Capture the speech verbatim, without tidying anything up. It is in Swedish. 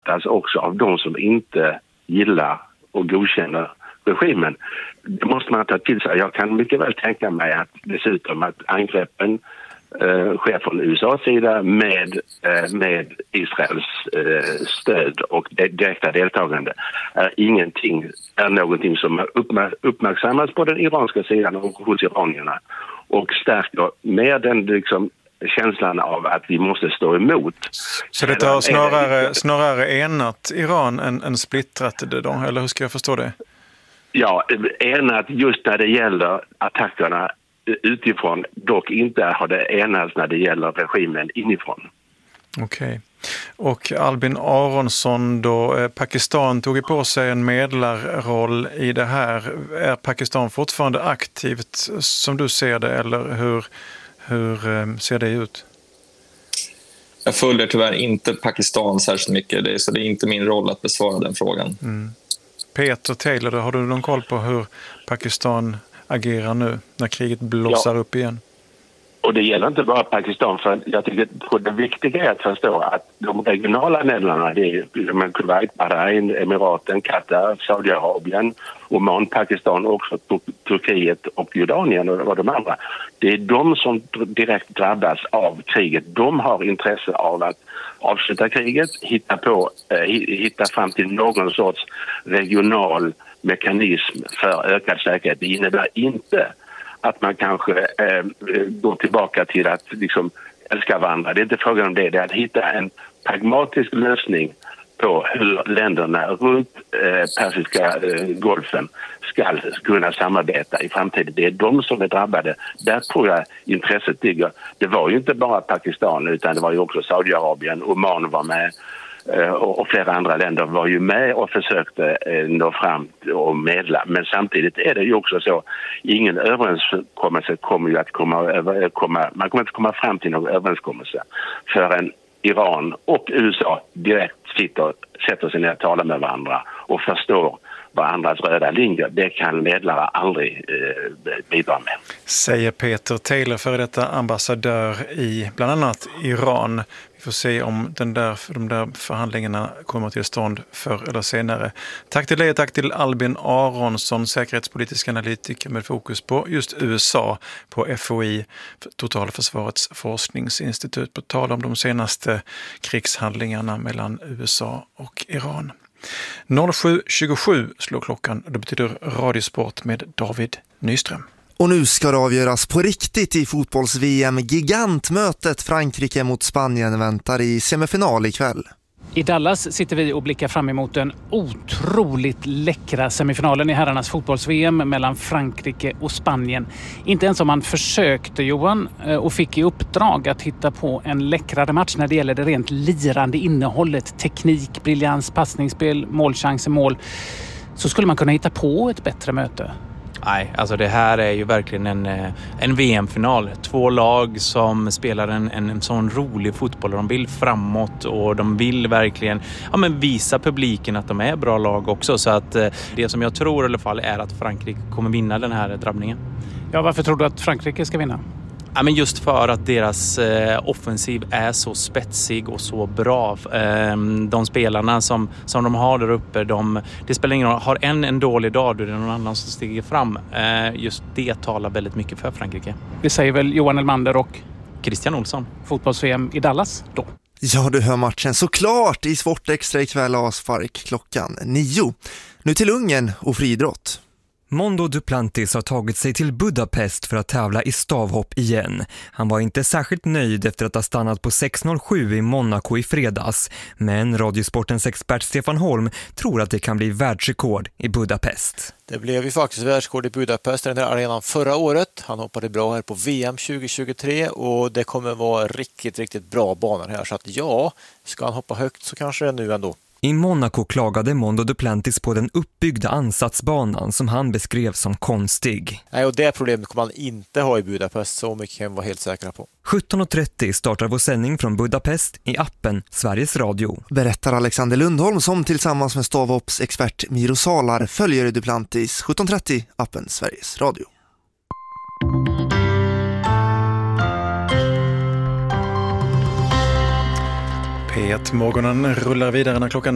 uppfattas också av de som inte gillar och godkänner regimen. Det måste man ta till sig. Jag kan mycket väl tänka mig att dessutom att angreppen eh, sker från U S A:s sida med, eh, med Israels eh, stöd och direkta deltagande är ingenting, är någonting som uppmär- uppmärksammas på den iranska sidan och hos iranierna och stärker mer den liksom känslan av att vi måste stå emot. Så det har snarare, snarare enat Iran än, än splittrat det då? Eller hur ska jag förstå det? Ja, enat just när det gäller attackerna utifrån, dock inte har det enats när det gäller regimen inifrån. Okej. Okay. Och Albin Aronsson då, Pakistan tog på sig en medlarroll i det här. Är Pakistan fortfarande aktivt som du ser det, eller hur, hur ser det ut? Jag följer tyvärr inte Pakistan särskilt mycket, det är, så det är inte min roll att besvara den frågan. Mm. Peter Taylor, har du någon koll på hur Pakistan agerar nu när kriget blossar ja. upp igen? Och det gäller inte bara Pakistan, för jag tycker att det viktiga är att förstå att de regionala länderna, det är Kuwait, Bahrain, Emiraten, Qatar, Saudiarabien, Oman, Pakistan, också Turkiet och Jordanien och de andra. Det är de som direkt drabbas av kriget. De har intresse av att avsluta kriget, hitta, på, eh, hitta fram till någon sorts regional mekanism för ökad säkerhet. Det innebär inte att man kanske eh, går tillbaka till att liksom älska varandra. Det är inte frågan om det. Det är att hitta en pragmatisk lösning på hur länderna runt eh, Persiska eh, golfen ska kunna samarbeta i framtiden. Det är de som är drabbade. Där tror jag intresset ligger. Det var ju inte bara Pakistan, utan det var ju också Saudiarabien, Oman var med. Och flera andra länder var ju med och försökte nå fram och medla. Men samtidigt är det ju också så, ingen överenskommelse kommer ju att komma, komma man kommer inte komma fram till någon överenskommelse förrän Iran och U S A direkt sitter, sätter sig ner och talar med varandra och förstår vad andras röda linjer. Det kan medlare aldrig eh, bidra med. Säger Peter Taylor, före detta ambassadör i bland annat Iran. Vi får se om den där, de där förhandlingarna kommer till stånd förr eller senare. Tack till dig och tack till Albin Aronsson, säkerhetspolitisk analytiker med fokus på just U S A på F O I, Totalförsvarets forskningsinstitut, på tal om de senaste krigshandlingarna mellan U S A och Iran. noll sju tjugosju slår klockan. Det betyder radiosport med David Nyström. Och nu ska det avgöras på riktigt i fotbolls-V M. Gigantmötet Frankrike mot Spanien väntar i semifinal ikväll. I Dallas sitter vi och blickar fram emot den otroligt läckra semifinalen i herrarnas fotbolls-V M mellan Frankrike och Spanien. Inte ens om man försökte, Johan, och fick i uppdrag att hitta på en läckrare match när det gäller det rent lirande innehållet, teknik, briljans, passningsspel, målchanser, mål, så skulle man kunna hitta på ett bättre möte. Nej, alltså det här är ju verkligen en, en V M-final. Två lag som spelar en, en sån rolig fotboll. De vill framåt och de vill verkligen ja, men visa publiken att de är bra lag också. Så att det som jag tror i alla fall är att Frankrike kommer vinna den här drabbningen. Ja, varför tror du att Frankrike ska vinna? Ja, men just för att deras eh, offensiv är så spetsig och så bra. Eh, de spelarna som, som de har där uppe, de, det spelar ingen roll. Har en en dålig dag, då är det någon annan som stiger fram. Eh, just det talar väldigt mycket för Frankrike. Det säger väl Johan Elmander och Christian Olsson. Fotbolls-V M i Dallas då. Ja, du hör matchen såklart i Sport Extra ikväll av Spark klockan nio. Nu till Ungern och friidrott. Mondo Duplantis har tagit sig till Budapest för att tävla i stavhopp igen. Han var inte särskilt nöjd efter att ha stannat på sex noll sju i Monaco i fredags. Men Radiosportens expert Stefan Holm tror att det kan bli världsrekord i Budapest. Det blev ju faktiskt världsrekord i Budapest, den där arenan förra året. Han hoppade bra här på V M tjugo tjugotre och det kommer vara riktigt, riktigt bra banor här. Så att ja, ska han hoppa högt så kanske det är nu ändå. I Monaco klagade Mondo Duplantis på den uppbyggda ansatsbanan som han beskrev som konstig. Nej, och det problemet kommer han inte ha i Budapest, så mycket kan vi vara helt säkra på. sjutton trettio startar vår sändning från Budapest i appen Sveriges Radio. Berättar Alexander Lundholm som tillsammans med stavhoppsexpert Miro Salar följer Duplantis. sjutton trettio, appen Sveriges Radio. P ett-morgonen rullar vidare när klockan